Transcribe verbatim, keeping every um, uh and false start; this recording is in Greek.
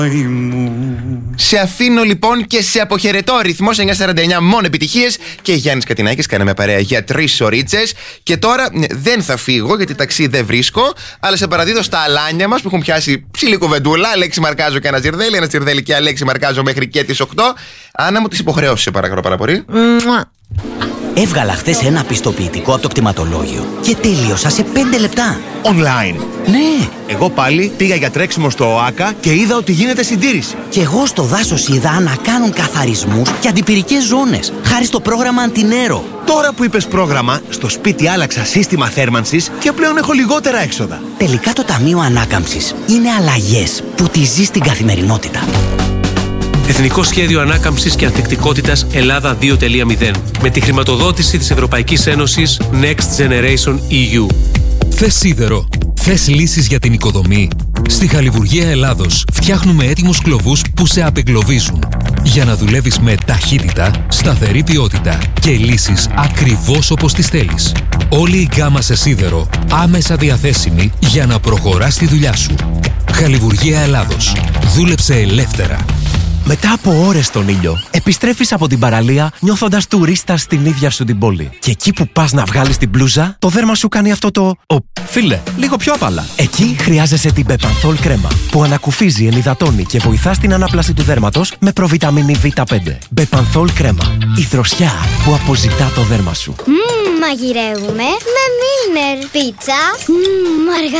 Σε αφήνω λοιπόν και σε αποχαιρετώ. Ρυθμός εννιά σαράντα εννιά, μόνο επιτυχίες. Και Γιάννης Κατινάκης, κάναμε παρέα για τρεις ωρίτσες. Και τώρα δεν θα φύγω γιατί ταξί δεν βρίσκω, αλλά σε παραδίδω στα αλάνια μας που έχουν πιάσει ψηλή κουβεντούλα. Αλέξη Μαρκάζο και ένα Ζιρδέλη, ένα Ζιρδέλη και Αλέξη Μαρκάζο μέχρι και τις οκτώ. Άννα μου, τις υποχρεώσεις σε παρακαλώ πάρα πολύ. Έβγαλα χθες ένα πιστοποιητικό από το κτηματολόγιο και τελείωσα σε πέντε λεπτά. Online. Ναι. Εγώ πάλι πήγα για τρέξιμο στο ΟΑΚΑ και είδα ότι γίνεται συντήρηση. Και εγώ στο δάσος είδα να κάνουν καθαρισμούς και αντιπυρικές ζώνες, χάρη στο πρόγραμμα Αντινέρο. Τώρα που είπες πρόγραμμα, στο σπίτι άλλαξα σύστημα θέρμανσης και πλέον έχω λιγότερα έξοδα. Τελικά το Ταμείο Ανάκαμψης είναι αλλαγές που τη ζεις στην καθημερινότητα. Εθνικό Σχέδιο Ανάκαμψης και Ανθεκτικότητας Ελλάδα δύο κόμμα μηδέν με τη χρηματοδότηση της Ευρωπαϊκής Ένωσης Next Generation ι γιου. Θες σίδερο? Θες λύσεις για την οικοδομή? Στη Χαλιβουργία Ελλάδος φτιάχνουμε έτοιμους κλωβούς που σε απεγκλωβίζουν για να δουλεύεις με ταχύτητα, σταθερή ποιότητα και λύσεις ακριβώς όπως τις θέλεις. Όλη η γκάμα σε σίδερο άμεσα διαθέσιμη για να προχωράς τη δουλειά σου. Χαλιβουργία Ελλάδος. Δούλεψε ελεύθερα. Μετά από ώρες στον ήλιο, επιστρέφεις από την παραλία νιώθοντας τουρίστας στην ίδια σου την πόλη. Και εκεί που πας να βγάλεις την μπλούζα, το δέρμα σου κάνει αυτό το «Ω, φίλε, λίγο πιο απαλά». Εκεί χρειάζεσαι την Μπεπανθόλ κρέμα, που ανακουφίζει, ενυδατώνει και βοηθά στην ανάπλαση του δέρματος με προβιταμίνη βι πέντε. Μπεπανθόλ κρέμα, η δροσιά που αποζητά το δέρμα σου. Μμμ, μαγειρεύουμε με Μίλνερ. Πίτσα, μμμ,